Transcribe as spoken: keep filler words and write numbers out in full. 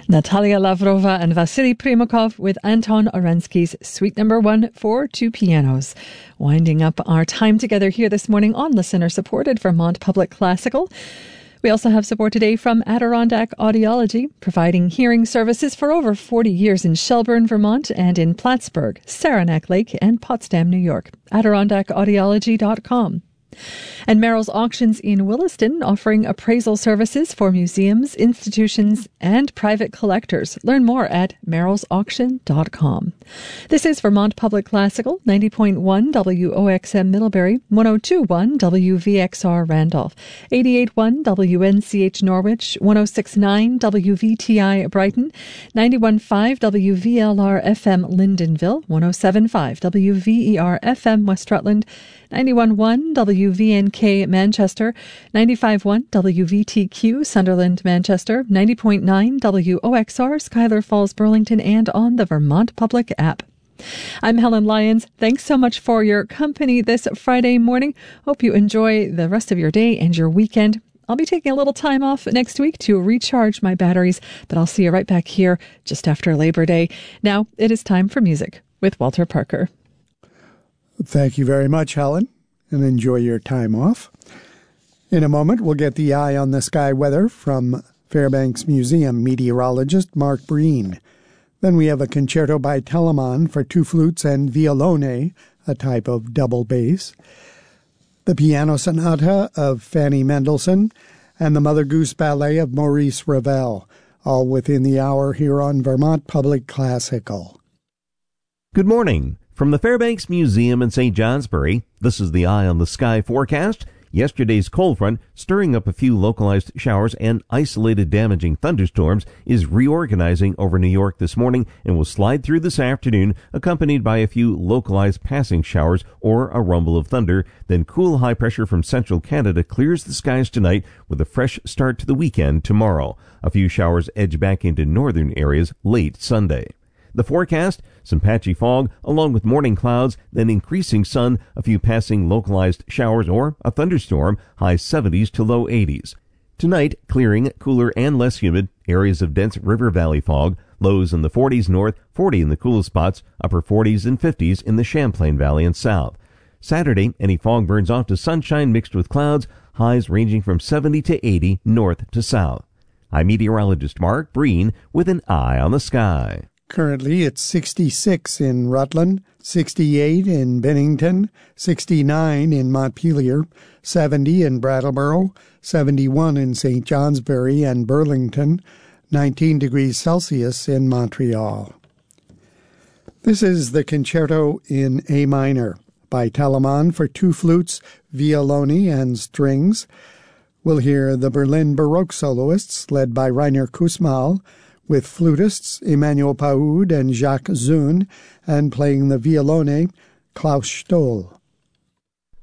Natalia Lavrova and Vasily Primakov with Anton Orensky's Suite Number One for two pianos. Winding up our time together here this morning on listener-supported Vermont Public Classical. We also have support today from Adirondack Audiology, providing hearing services for over forty years in Shelburne, Vermont, and in Plattsburgh, Saranac Lake, and Potsdam, New York. Adirondack Audiology dot com. And Merrill's Auctions in Williston, offering appraisal services for museums, institutions, and private collectors. Learn more at merrills auction dot com. This is Vermont Public Classical, ninety point one W O X M Middlebury, one oh two point one W V X R Randolph, eighty-eight point one W N C H Norwich, one oh six point nine W V T I Brighton, ninety-one point five W V L R F M Lyndonville, one oh seven point five W V E R F M West Rutland, ninety-one point one W V N K Manchester, ninety-five point one W V T Q Sunderland Manchester, ninety point nine W O X R Schuyler Falls Burlington, and on the Vermont Public app. I'm Helen Lyons. Thanks so much for your company this Friday morning. Hope you enjoy the rest of your day and your weekend. I'll be taking a little time off next week to recharge my batteries, but I'll see you right back here just after Labor Day. Now it is time for music with Walter Parker. Thank you very much, Helen, and enjoy your time off. In a moment, we'll get the eye on the sky weather from Fairbanks Museum meteorologist Mark Breen. Then we have a concerto by Telemann for two flutes and violone, a type of double bass, the piano sonata of Fanny Mendelssohn, and the Mother Goose Ballet of Maurice Ravel, all within the hour here on Vermont Public Classical. Good morning. From the Fairbanks Museum in Saint Johnsbury, this is the Eye on the Sky forecast. Yesterday's cold front, stirring up a few localized showers and isolated damaging thunderstorms, is reorganizing over New York this morning and will slide through this afternoon, accompanied by a few localized passing showers or a rumble of thunder. Then cool high pressure from central Canada clears the skies tonight with a fresh start to the weekend tomorrow. A few showers edge back into northern areas late Sunday. The forecast, some patchy fog, along with morning clouds, then increasing sun, a few passing localized showers or a thunderstorm, high seventies to low eighties. Tonight, clearing, cooler and less humid, areas of dense river valley fog, lows in the forties north, forty in the coolest spots, upper forties and fifties in the Champlain Valley and south. Saturday, any fog burns off to sunshine mixed with clouds, highs ranging from seventy to eighty north to south. I'm meteorologist Mark Breen with an eye on the sky. Currently, it's sixty-six in Rutland, sixty-eight in Bennington, sixty-nine in Montpelier, seventy in Brattleboro, seventy-one in Saint Johnsbury and Burlington, nineteen degrees Celsius in Montreal. This is the Concerto in A minor by Telemann for two flutes, violone, and strings. We'll hear the Berlin Baroque soloists led by Rainer Kussmaul, with flutists Emmanuel Paoud and Jacques Zun, and playing the violone, Klaus Stoll.